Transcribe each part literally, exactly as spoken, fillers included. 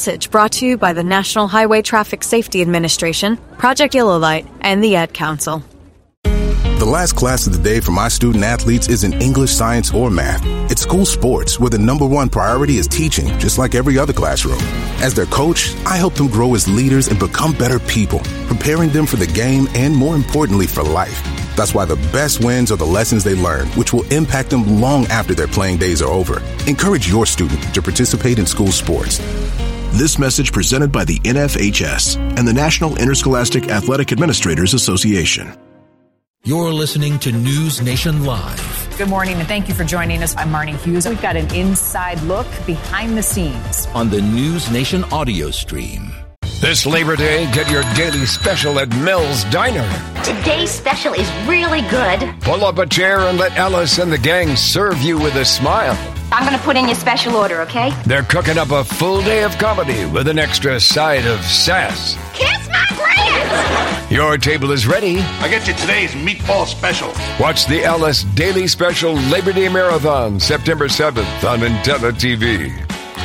message brought to you by the National Highway Traffic Safety Administration, Project Yellow Light, and the Ad Council. The last class of the day for my student athletes isn't English, science, or math. It's school sports, where the number one priority is teaching, just like every other classroom. As their coach, I help them grow as leaders and become better people, preparing them for the game and, more importantly, for life. That's why the best wins are the lessons they learn, which will impact them long after their playing days are over. Encourage your student to participate in school sports. This message presented by the N F H S and the National Interscholastic Athletic Administrators Association. You're listening to News Nation Live. Good morning, and thank you for joining us. I'm Marnie Hughes. We've got an inside look behind the scenes on the News Nation audio stream. This Labor Day, get your daily special at Mel's Diner. Today's special is really good. Pull up a chair and let Ellis and the gang serve you with a smile. I'm going to put in your special order, okay? They're cooking up a full day of comedy with an extra side of sass. Kiss my glass! Your table is ready. I get you today's meatball special. Watch the Ellis Daily Special Labor Day Marathon, September seventh on Intella T V.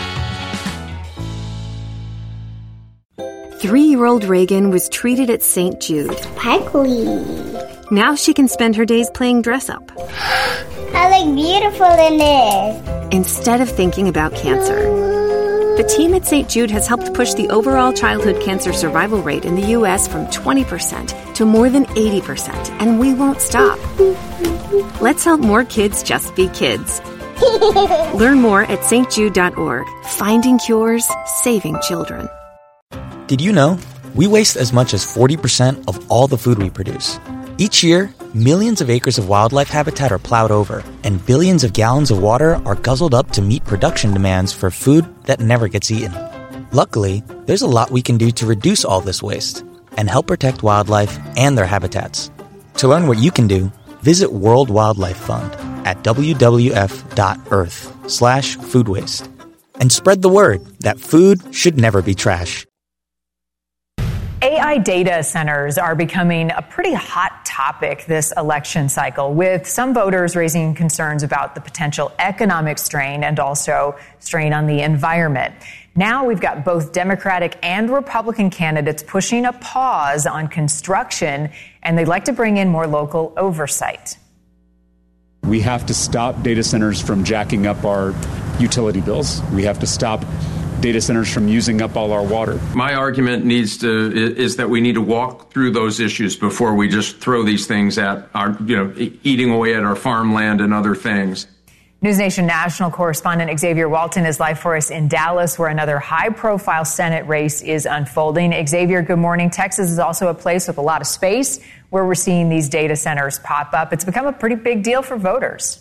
Three-year-old Reagan was treated at Saint Jude. Sparkly. Now she can spend her days playing dress-up. I look beautiful in this. Instead of thinking about cancer. The team at Saint Jude has helped push the overall childhood cancer survival rate in the U S from twenty percent to more than eighty percent, and we won't stop. Let's help more kids just be kids. Learn more at s t jude dot org. Finding cures, saving children. Did you know we waste as much as forty percent of all the food we produce? Each year, millions of acres of wildlife habitat are plowed over, and billions of gallons of water are guzzled up to meet production demands for food that never gets eaten. Luckily, there's a lot we can do to reduce all this waste and help protect wildlife and their habitats. To learn what you can do, visit World Wildlife Fund at w w f dot earth slash food waste and spread the word that food should never be trash. A I data centers are becoming a pretty hot topic this election cycle, with some voters raising concerns about the potential economic strain and also strain on the environment. Now we've got both Democratic and Republican candidates pushing a pause on construction, and they'd like to bring in more local oversight. We have to stop data centers from jacking up our utility bills. We have to stop data centers from using up all our water. My argument needs to is that we need to walk through those issues before we just throw these things at our, you know, eating away at our farmland and other things. News Nation national correspondent Xavier Walton is live for us in Dallas, where another high-profile Senate race is unfolding. Xavier, good morning. Texas is also a place with a lot of space where we're seeing these data centers pop up. It's become a pretty big deal for voters.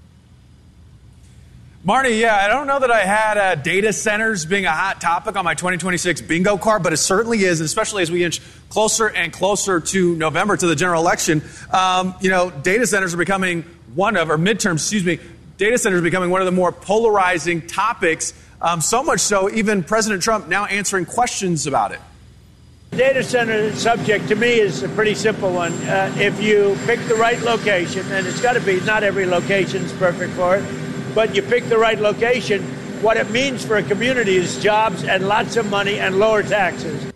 Marnie, yeah, I don't know that I had uh, data centers being a hot topic on my twenty twenty-six bingo card, but it certainly is, especially as we inch closer and closer to November, to the general election. Um, you know, data centers are becoming one of, or midterms, excuse me, data centers are becoming one of the more polarizing topics, um, so much so even President Trump now answering questions about it. The data center subject to me is a pretty simple one. Uh, if you pick the right location, and it's got to be, not every location is perfect for it, but you pick the right location, what it means for a community is jobs and lots of money and lower taxes.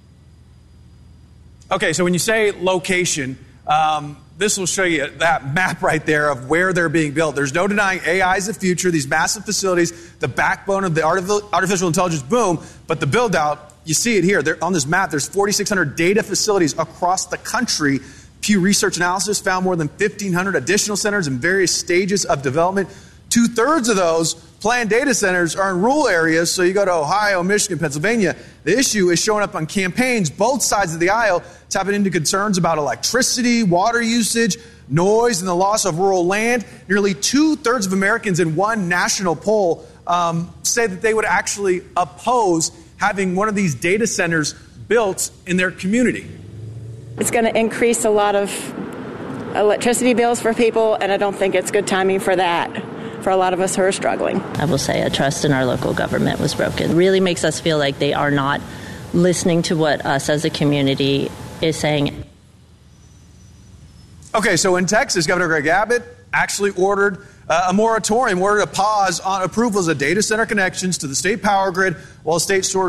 Okay, so when you say location, um, this will show you that map right there of where they're being built. There's no denying A I is the future, these massive facilities, the backbone of the artificial intelligence boom, but the build out, you see it here. They're on this map, there's forty-six hundred data facilities across the country. Pew Research Analysis found more than fifteen hundred additional centers in various stages of development. Two-thirds of those planned data centers are in rural areas, so you go to Ohio, Michigan, Pennsylvania. The issue is showing up on campaigns, both sides of the aisle, tapping into concerns about electricity, water usage, noise, and the loss of rural land. Nearly two-thirds of Americans in one national poll um, say that they would actually oppose having one of these data centers built in their community. It's going to increase a lot of electricity bills for people, and I don't think it's good timing for that, for a lot of us who are struggling. I will say a trust in our local government was broken. It really makes us feel like they are not listening to what us as a community is saying. Okay, so in Texas, Governor Greg Abbott actually ordered uh, a moratorium, ordered a pause on approvals of data center connections to the state power grid while the state sort of